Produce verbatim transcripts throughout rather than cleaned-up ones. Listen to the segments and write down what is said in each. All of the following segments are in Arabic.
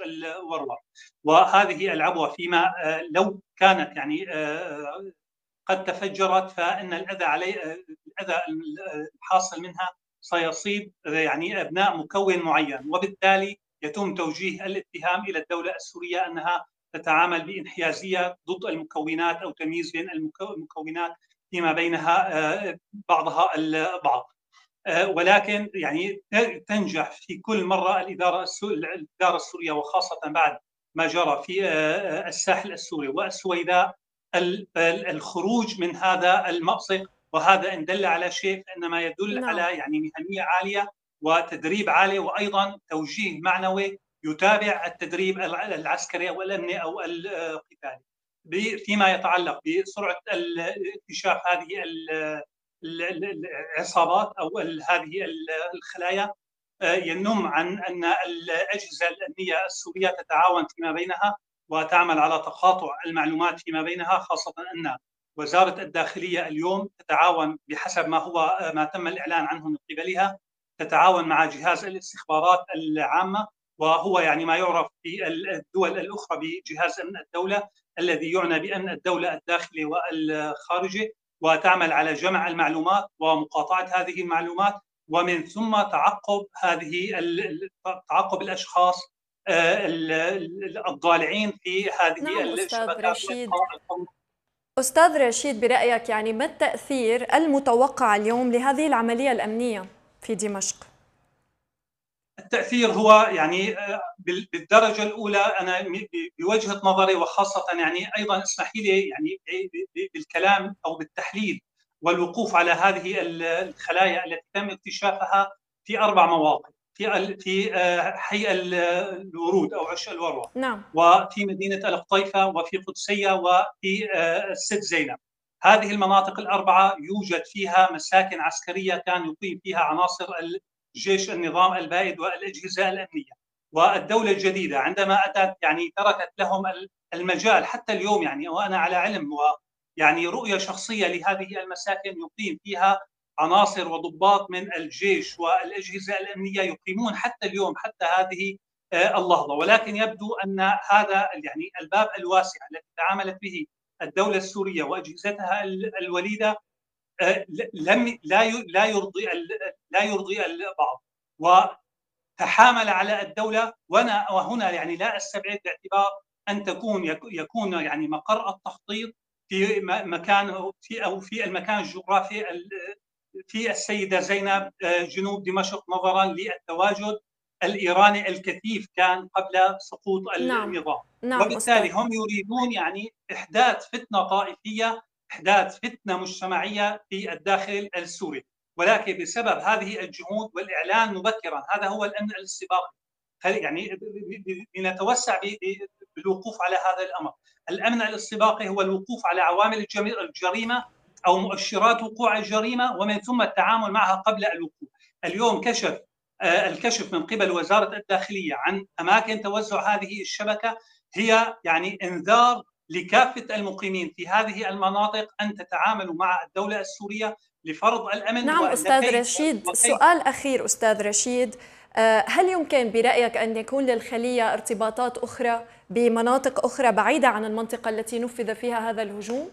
الوروة. وهذه العبوة فيما لو كانت يعني قد تفجرت فإن الأذى علي الأذى الحاصل منها سيصيب يعني أبناء مكون معين، وبالتالي يتم توجيه الاتهام إلى الدولة السورية أنها تتعامل بانحيازية ضد المكونات أو تمييز بين المكونات فيما بينها بعضها البعض. ولكن يعني تنجح في كل مرة الإدارة الإدارة السورية، وخاصة بعد ما جرى في الساحل السوري والسويداء، الخروج من هذا المأزق. وهذا إن دل على شيء فإنما يدل نعم. على يعني مهنية عالية وتدريب عالي، وأيضا توجيه معنوي يتابع التدريب العسكري أو الأمني أو القتالي. فيما يتعلق بسرعة اكتشاف هذه العصابات أو هذه الخلايا، ينم عن أن الأجهزة الأمنية السورية تتعاون فيما بينها وتعمل على تقاطع المعلومات فيما بينها، خاصة أن وزارة الداخلية اليوم تتعاون بحسب ما هو ما تم الإعلان عنه من قبلها، تتعاون مع جهاز الاستخبارات العامة، وهو يعني ما يعرف في الدول الأخرى بجهاز أمن الدولة الذي يعنى بأمن الدولة الداخلي والخارجي، وتعمل على جمع المعلومات ومقاطعة هذه المعلومات، ومن ثم تعقب هذه تعقب الأشخاص الضالعين في هذه نعم أستاذ الشبكات. رشيد. أستاذ رشيد، برأيك يعني ما التأثير المتوقع اليوم لهذه العملية الأمنية في دمشق؟ التأثير هو يعني بالدرجة الأولى أنا بوجهة نظري، وخاصة يعني أيضا اسمحي لي يعني بالكلام أو بالتحليل والوقوف على هذه الخلايا التي تم اكتشافها في أربع مواقع، في في حي الورود أو عش الوروة، نعم. وفي مدينة القطيفة، وفي قدسية، وفي الست زينب. هذه المناطق الأربعة يوجد فيها مساكن عسكرية كان يقيم فيها عناصر جيش النظام البائد والأجهزة الأمنية. والدولة الجديدة عندما أتت يعني تركت لهم المجال حتى اليوم، يعني وأنا على علم ويعني رؤية شخصية لهذه المساكن يقيم فيها عناصر وضباط من الجيش والأجهزة الأمنية، يقيمون حتى اليوم حتى هذه اللحظة. ولكن يبدو أن هذا يعني الباب الواسع الذي تعاملت به الدولة السورية وأجهزتها الوليدة لم لا لا يرضي لا يرضي البعض، وتحامل على الدولة. وانا وهنا يعني لا استبعد باعتبار ان تكون يكون يعني مقر التخطيط في مكان في او في المكان الجغرافي في السيدة زينب جنوب دمشق، نظرا للتواجد الإيراني الكثيف كان قبل سقوط نعم. النظام. نعم وبالتالي أستاذ. هم يريدون يعني إحداث فتنة طائفية، إحداث فتنة مجتمعية في الداخل السوري. ولكن بسبب هذه الجهود والإعلان مبكرا، هذا هو الأمن الاستباقي. يعني لنتوسع بالوقوف على هذا الأمر. الأمن الاستباقي هو الوقوف على عوامل الجريمة أو مؤشرات وقوع الجريمة، ومن ثم التعامل معها قبل الوقوع. اليوم كشف الكشف من قبل وزارة الداخلية عن أماكن توزع هذه الشبكة هي يعني إنذار لكافة المقيمين في هذه المناطق أن تتعاملوا مع الدولة السورية لفرض الأمن. نعم أستاذ رشيد، سؤال أخير أستاذ رشيد، هل يمكن برأيك أن يكون للخلية ارتباطات أخرى بمناطق أخرى بعيدة عن المنطقة التي نفذ فيها هذا الهجوم؟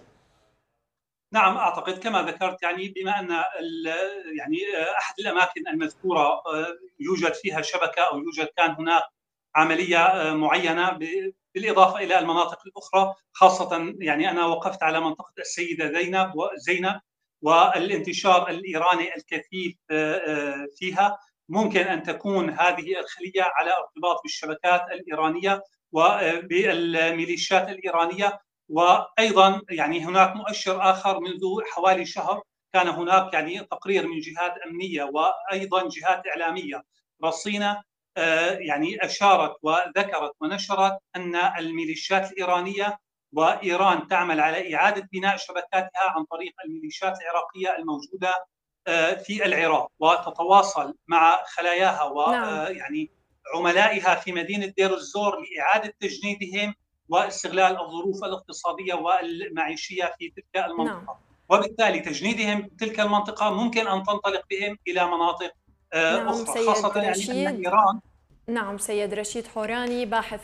نعم أعتقد كما ذكرت، يعني بما أن يعني أحد الأماكن المذكورة يوجد فيها شبكة أو يوجد كان هناك عملية معينة، بالإضافة إلى المناطق الأخرى، خاصة يعني أنا وقفت على منطقة السيدة زينب وزينب والانتشار الإيراني الكثيف فيها. ممكن أن تكون هذه الخلية على ارتباط بالشبكات الإيرانية وبالميليشيات الإيرانية. وأيضا يعني هناك مؤشر آخر، منذ حوالي شهر كان هناك يعني تقرير من جهات أمنية وأيضا جهات إعلامية رصينة يعني أشارت وذكرت ونشرت أن الميليشيات الإيرانية وإيران تعمل على إعادة بناء شبكاتها عن طريق الميليشيات العراقية الموجودة في العراق، وتتواصل مع خلاياها ويعني عملائها في مدينة دير الزور لإعادة تجنيدهم واستغلال الظروف الاقتصادية والمعيشية في تلك المنطقة. نعم. وبالتالي تجنيدهم تلك المنطقة ممكن أن تنطلق بهم إلى مناطق نعم أخرى، سيد خاصة يعني رشيد. أن إيران. نعم سيد رشيد حوراني، باحث